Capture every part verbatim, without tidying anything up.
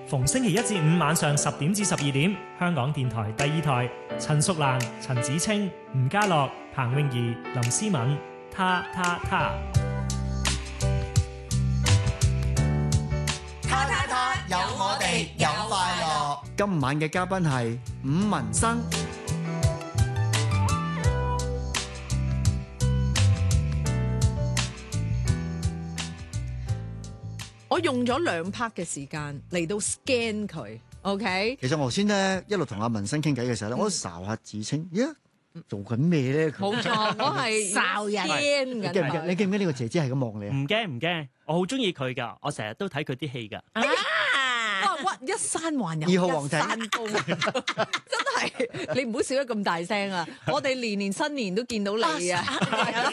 逢星期一至五晚上十點至十二點，香港電台第二台，陳淑蘭、陳子清、吳家樂、彭詠儀、林思敏，他他他。 他他他，有我哋，有快樂。 今晚嘅嘉賓係伍文生。 我用咗兩 part 嘅時間嚟到 scan 佢 ，OK？ 其實我頭先咧一路同阿文生傾偈嘅時候咧，嗯、我都睄下子清，咦、yeah?，做緊咩咧？ 冇錯，我係睄人 scan 緊佢。 你記唔記得呢個姐姐係咁望你啊？ 唔驚唔驚，我好中意佢噶，我成日都睇佢啲戲噶。 啊哇！屈一山還有二號皇山高，真係你唔好笑得咁大聲啊！我哋年年新年都見到你啊！好啦，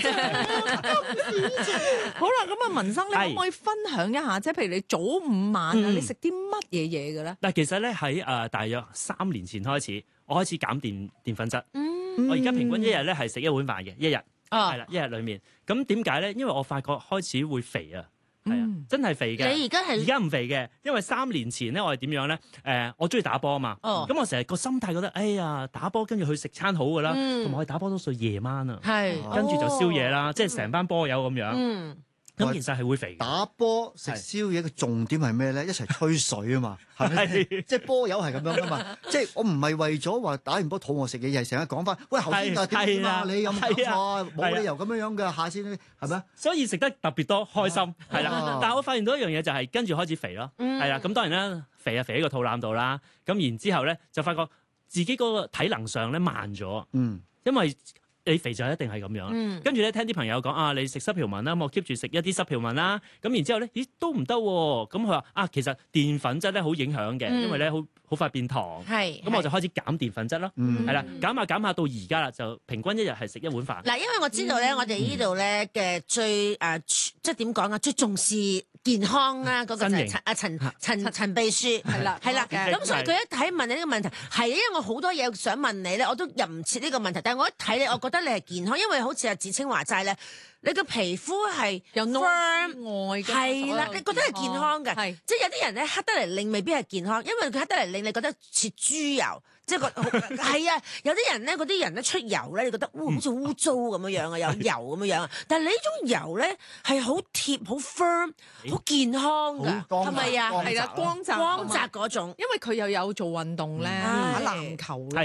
咁啊，文生，你可唔可以分享一下？即係譬如你早午晚啊，嗯、你食啲乜嘢嘢嘅咧？ 嗱，其實咧喺誒大約三年前開始，我開始減澱澱粉質。嗯、我而家平均一日咧係食一碗飯嘅，一日係啦，一日裡面。咁點解咧？因為我發覺開始會肥啊。係啊，真係肥嘅。 你而家係而家唔肥嘅，因為三年前咧，我係點樣咧？誒、呃，我中意打波啊嘛。哦。咁我成日個心態覺得，哎呀，打波跟住去食餐好噶啦，同埋、嗯、我打波多數夜晚啊。係是。跟住就宵夜啦，哦、即係成班波友咁樣。嗯。咁其實係會肥嘅。打波食宵夜嘅重點係咩咧？一齊吹水啊嘛，係咪？即係波友係咁樣噶嘛。即係我唔係為咗話打完波肚餓食嘢，而係成日講翻，喂，後先就點啊？你有冇搞錯？冇理由咁樣樣嘅，下先係咪？ 所以食得特別多，開心係啦。但係我發現到一樣嘢就係跟住開始肥咯，係啦。咁當然啦，肥啊肥喺個肚腩度啦。咁然之後咧就發覺自己嗰個體能上咧慢咗，嗯，因為。你肥就一定係咁樣，嗯、跟住咧聽啲朋友講啊，你食濕條紋啦，咁我 keep 住食一啲濕條紋啦，咁然之後咧，咦都唔得喎，咁佢話啊，其實澱粉質咧好影響嘅，嗯、因為咧好好快變糖，咁我就開始減澱粉質咯，係啦、嗯，減下減下到而家啦，就平均一日係食一碗飯。嗱，因為我知道咧，嗯、我哋呢度咧嘅最誒、呃，即係點講啊，最重視健康啊，嗰、那個就係阿陳陳陳秘書，係啦係啦，咁所以佢一睇問你呢個問題，係因為我好多嘢想問你咧，我都入唔切呢個問題，但係我一睇你，我覺得你係健康，因為好似阿子清話齋咧，你個皮膚係有 firm 外嘅，係啦，你覺得係健康嘅，係即係有啲人咧黑得嚟令未必係健康，因為佢黑得嚟令你覺得似豬油，即係個係啊，有啲人咧嗰啲人咧出油咧，你覺得哇好似污糟咁樣樣啊，有油咁樣樣啊，但係你呢種油咧係好貼、好 firm、好健康㗎，係咪啊？係啦，光澤光澤嗰種，因為佢又有做運動咧，打籃球咧。